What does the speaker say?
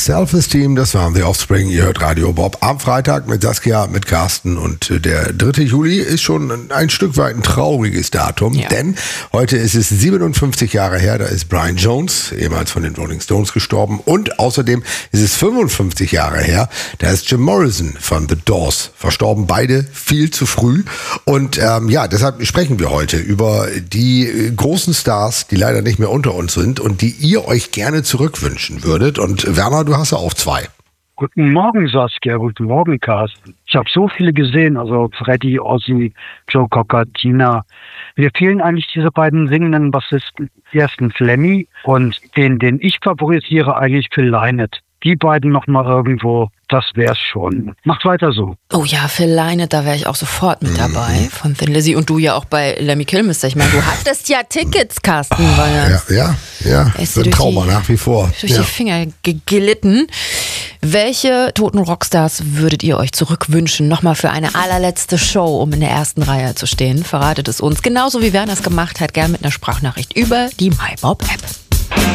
Self-Esteem, das waren The Offspring. Ihr hört Radio Bob am Freitag mit Saskia, mit Carsten. Und der 3. Juli ist schon ein Stück weit ein trauriges Datum, denn heute ist es 57 Jahre her, da ist Brian Jones, ehemals von den Rolling Stones, gestorben. Und außerdem ist es 55 Jahre her, da ist Jim Morrison von The Doors verstorben. Beide viel zu früh. Und deshalb sprechen wir heute über die großen Stars, die leider nicht mehr unter uns sind und die ihr euch gerne zurückwünschen würdet. Und Werner, du hast ja auch 2. Guten Morgen, Saskia. Guten Morgen, Carsten. Ich habe so viele gesehen, also Freddie, Ozzy, Joe Cocker, Tina. Mir fehlen eigentlich diese beiden singenden Bassisten. Ersten Flemmy und den ich favorisiere eigentlich Phil Lynott. Die beiden nochmal irgendwo, das wär's schon. Macht weiter so. Oh ja, Phil Lynott, da wäre ich auch sofort mit dabei von Thin Lizzy. Und du ja auch bei Lemmy Kilmister. Ich meine, du hattest ja Tickets, Carsten. Ja. So ein Trauma nach wie vor. Durch die Finger geglitten. Welche toten Rockstars würdet ihr euch zurückwünschen? Nochmal für eine allerletzte Show, um in der ersten Reihe zu stehen. Verratet es uns. Genauso wie Werner es gemacht hat. Gern mit einer Sprachnachricht über die MyBob-App.